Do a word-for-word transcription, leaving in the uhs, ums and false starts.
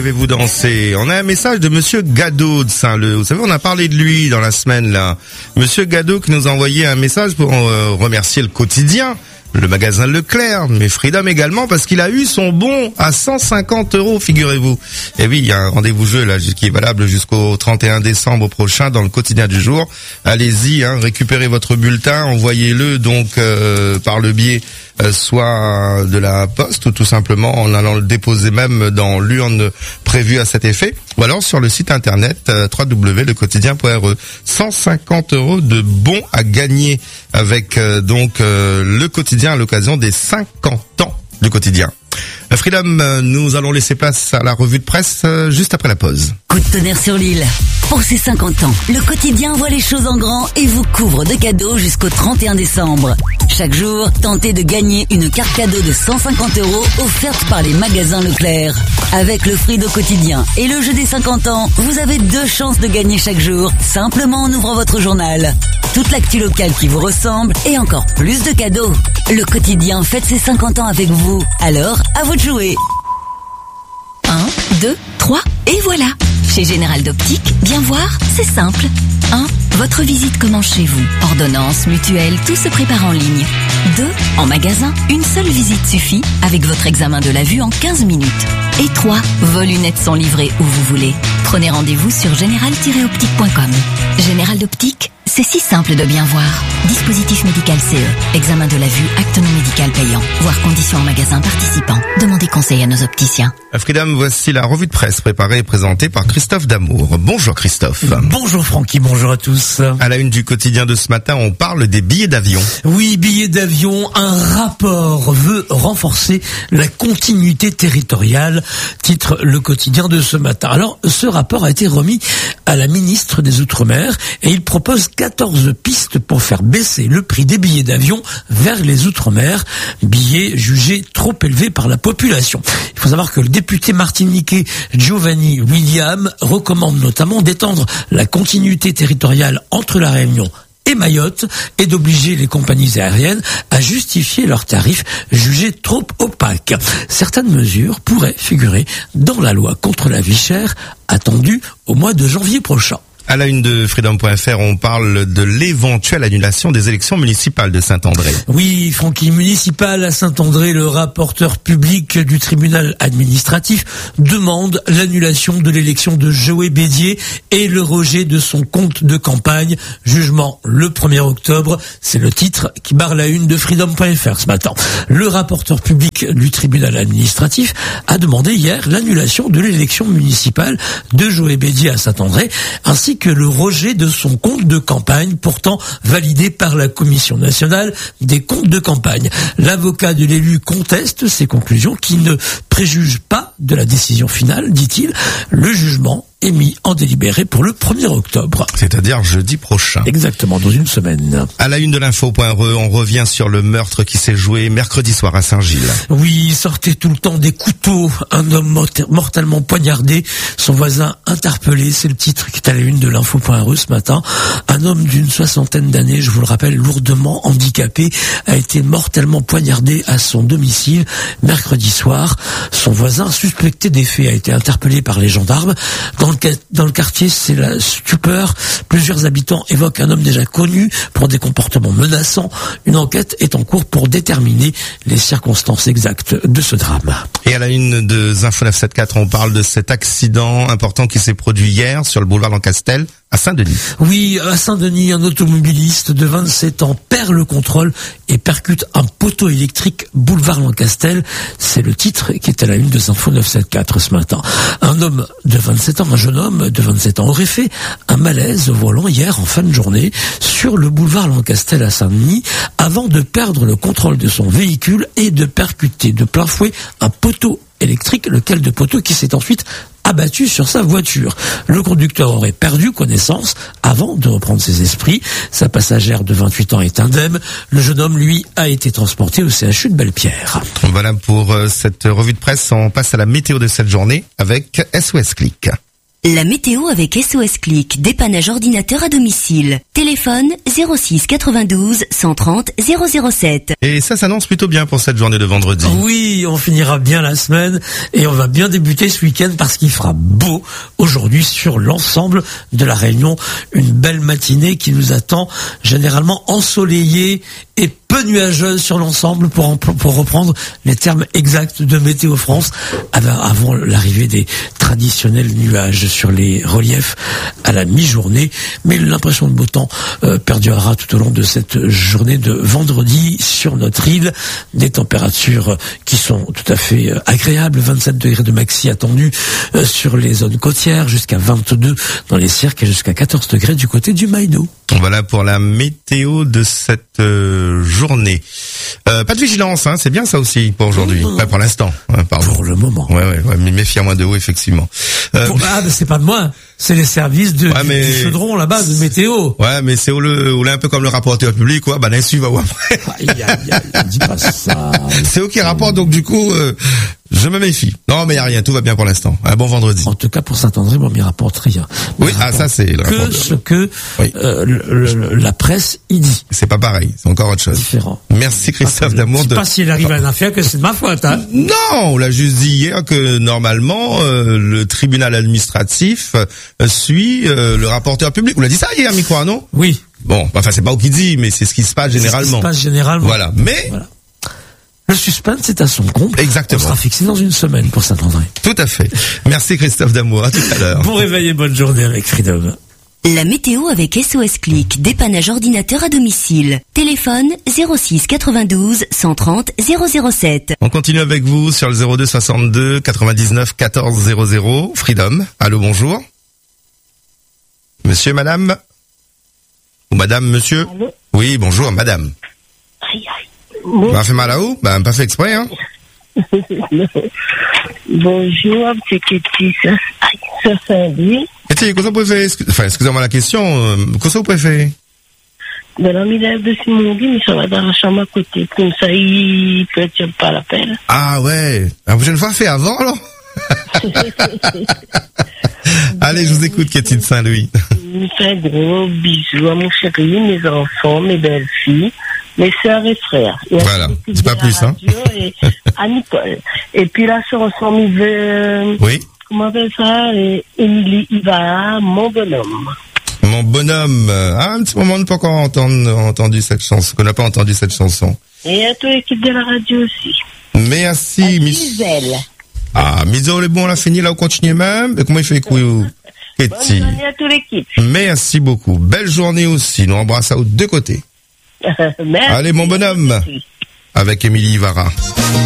avez-vous dansé? On a un message de Monsieur Gado de Saint-Leu. Vous savez, on a parlé de lui dans la semaine là. Monsieur Gado qui nous a envoyé un message pour euh, remercier le quotidien, le magasin Leclerc, mais Freedom également, parce qu'il a eu son bon à cent cinquante euros, figurez-vous. Et oui, il y a un rendez-vous jeu là qui est valable jusqu'au trente et un décembre prochain dans le quotidien du jour. Allez-y, hein, récupérez votre bulletin, envoyez-le donc euh, par le biais euh, soit de la poste ou tout simplement en allant le déposer même dans l'urne prévue à cet effet, ou alors sur le site internet euh, w w w point le quotidien point r e. cent cinquante euros de bons à gagner avec euh, donc euh, le quotidien à l'occasion des cinquante ans du quotidien. Freedom, euh, nous allons laisser place à la revue de presse euh, juste après la pause. Coup de tonnerre sur l'île. Pour ses cinquante ans, le quotidien voit les choses en grand et vous couvre de cadeaux jusqu'au trente et un décembre. Chaque jour, tentez de gagner une carte cadeau de cent cinquante euros offerte par les magasins Leclerc. Avec le Frido quotidien et le jeu des cinquante ans, vous avez deux chances de gagner chaque jour, simplement en ouvrant votre journal. Toute l'actu locale qui vous ressemble et encore plus de cadeaux. Le quotidien fête ses cinquante ans avec vous. Alors, à vous de jouer. un, deux, trois et voilà. Chez Général d'Optique, bien voir, c'est simple. un. Votre visite commence chez vous. Ordonnance, mutuelle, tout se prépare en ligne. deux. En magasin, une seule visite suffit avec votre examen de la vue en quinze minutes. Et trois. Vos lunettes sont livrées où vous voulez. Prenez rendez-vous sur général tiret optique point com. Général d'Optique, c'est si simple de bien voir. Dispositif médical C E. Examen de la vue, acte non médical payant. Voir conditions en magasin participant. Demandez conseil à nos opticiens. Freedom, voici la revue de presse préparée et présentée par Christophe Damour. Bonjour Christophe. Bonjour Francky, bonjour à tous. À la une du quotidien de ce matin, on parle des billets d'avion. Oui, billets d'avion, un rapport veut renforcer la continuité territoriale, titre le quotidien de ce matin. Alors, ce rapport a été remis à la ministre des Outre-mer et il propose quatorze pistes pour faire baisser le prix des billets d'avion vers les Outre-mer, billets jugés trop élevés par la population. Il faut savoir que le député martiniquais Giovanni William recommande notamment d'étendre la continuité territoriale entre la Réunion et Mayotte et d'obliger les compagnies aériennes à justifier leurs tarifs jugés trop opaques. Certaines mesures pourraient figurer dans la loi contre la vie chère attendue au mois de janvier prochain. À la une de Freedom point F R, on parle de l'éventuelle annulation des élections municipales de Saint-André. Oui, Francky, municipal à Saint-André, le rapporteur public du tribunal administratif demande l'annulation de l'élection de Joé Bédier et le rejet de son compte de campagne. Jugement le premier octobre, c'est le titre qui barre la une de Freedom point F R ce matin. Le rapporteur public du tribunal administratif a demandé hier l'annulation de l'élection municipale de Joé Bédier à Saint-André, ainsi que le rejet de son compte de campagne, pourtant validé par la Commission nationale des comptes de campagne. L'avocat de l'élu conteste ces conclusions qui ne préjugent pas de la décision finale, dit-il. Le jugement est mis en délibéré pour le premier octobre. C'est-à-dire jeudi prochain. Exactement, dans une semaine. À la une de l'info point R E, on revient sur le meurtre qui s'est joué mercredi soir à Saint-Gilles. Oui, il sortait tout le temps des couteaux. Un homme mortellement poignardé, son voisin interpellé, c'est le titre qui est à la une de l'info point R E ce matin. Un homme d'une soixantaine d'années, je vous le rappelle, lourdement handicapé, a été mortellement poignardé à son domicile mercredi soir. Son voisin suspecté des faits a été interpellé par les gendarmes. Dans Dans le, dans le quartier, c'est la stupeur. Plusieurs habitants évoquent un homme déjà connu pour des comportements menaçants. Une enquête est en cours pour déterminer les circonstances exactes de ce drame. Et à la une de Zinfo neuf cent soixante-quatorze, on parle de cet accident important qui s'est produit hier sur le boulevard Lancastel à Saint-Denis. Oui, à Saint-Denis, un automobiliste de vingt-sept ans perd le contrôle et percute un poteau électrique boulevard Lancastel. C'est le titre qui est à la une de Zinfo neuf cent soixante-quatorze ce matin. Un homme de vingt-sept ans, un jeune homme de vingt-sept ans aurait fait un malaise au volant hier en fin de journée sur le boulevard Lancastel à Saint-Denis avant de perdre le contrôle de son véhicule et de percuter de plein fouet un poteau électrique, lequel de poteau qui s'est ensuite abattu sur sa voiture. Le conducteur aurait perdu connaissance avant de reprendre ses esprits. Sa passagère de vingt-huit ans est indemne. Le jeune homme, lui, a été transporté au C H U de Belle-Pierre. Voilà pour cette revue de presse. On passe à la météo de cette journée avec S O S Click. La météo avec S O S Click, dépannage ordinateur à domicile. Téléphone zéro six quatre-vingt-douze cent trente zéro zéro sept. Et ça s'annonce plutôt bien pour cette journée de vendredi. Oui, on finira bien la semaine et on va bien débuter ce week-end parce qu'il fera beau aujourd'hui sur l'ensemble de la Réunion. Une belle matinée qui nous attend, généralement ensoleillée et peu nuageuse sur l'ensemble, pour, pour reprendre les termes exacts de Météo France, avant l'arrivée des traditionnels nuages sur les reliefs à la mi-journée. Mais l'impression de beau temps euh, perdurera tout au long de cette journée de vendredi sur notre île. Des températures qui sont tout à fait euh, agréables, vingt-sept degrés de maxi attendus euh, sur les zones côtières, jusqu'à vingt-deux dans les cirques et jusqu'à quatorze degrés du côté du Maïdo. Voilà pour la météo de cette euh, journée. Euh, pas de vigilance, hein, c'est bien ça aussi pour aujourd'hui. Mmh. Pas pour l'instant, hein, pardon. Pour le moment. Ouais, ouais, ouais, mais méfiez-moi de haut, effectivement. Euh, pour, ah, mais c'est pas de moi, c'est les services de, ouais, du, mais... du chaudron là-bas, de météo. Ouais, mais c'est où le, où là, un peu comme le rapporteur public, quoi, bah, l'insu va voir après. Aïe, aïe, aïe, dis pas ça. C'est eux qui rapportent, donc du coup, euh, je me méfie. Non, mais y a rien, tout va bien pour l'instant. Un bon vendredi. En tout cas, pour Saint-André, moi, m'y rapporte rien. Oui, ah, ça, c'est le que ce que, oui. euh, le, le, la presse y dit. C'est pas pareil, c'est encore autre chose. Différent. Merci Christophe Damour. Je sais pas s'il arrive à une affaire que c'est de ma faute, hein. Non, on l'a juste dit hier que normalement, euh, le tribunal administratif euh, suit euh, le rapporteur public. On l'a dit ça hier, micro, non? Oui. Bon, enfin, c'est pas au qui dit, mais c'est ce qui se passe généralement. C'est ce qui se passe généralement. Voilà. Mais, voilà. Le suspense est à son comble. Exactement. On sera fixé dans une semaine pour Saint-André. Tout à fait. Merci Christophe Damour. À tout à l'heure. Bon réveil et bonne journée avec Freedom. La météo avec S O S Click, dépannage ordinateur à domicile. Téléphone zéro six quatre-vingt-douze cent trente zéro zéro sept. On continue avec vous sur le zéro deux soixante-deux quatre-vingt-dix-neuf quatorze zéro zéro. Freedom. Allô, bonjour. Monsieur, madame? Ou madame, monsieur? Allô? Oui, bonjour, madame. Aïe, aïe. Bon. Bah, fait mal à où? Bah, pas fait exprès, hein? Bonjour, c'est Ketty, ça. Aïe, ça fait lui. Ketty, qu'est-ce que vous préférez? Enfin, excusez-moi la question, euh, qu'est-ce que vous préférez? De la milève de Simon dit, mais ça va dans la chambre à côté. Comme ça, il peut être pas l'appel. Ah ouais. La prochaine fois, fait avant, alors? Allez, je vous écoute, Ketty de Saint-Louis. Je fais un gros bisou à mon chéri, mes enfants, mes belles-filles, mes sœurs et frères. Et voilà, c'est pas plus, hein. Et à Nicole. Et puis là, sur ensemble, il veut... Oui. Comment on appelle ça? Et Émilie Iva, mon bonhomme. Mon bonhomme. Ah, un petit moment, on n'a pas encore entendu, entendu cette chanson, qu'on n'a pas entendu cette chanson. Et à toute l'équipe de la radio aussi. Merci, Miss. Ah, Miso, le bon, on l'a fini, là, on continue même. Et comment il fait, quoi, Ketty? Bonne journée à toute l'équipe. Merci beaucoup. Belle journée aussi. Nous embrassons aux deux côtés. Merci. Allez, mon bonhomme. Avec Émilie Ivara.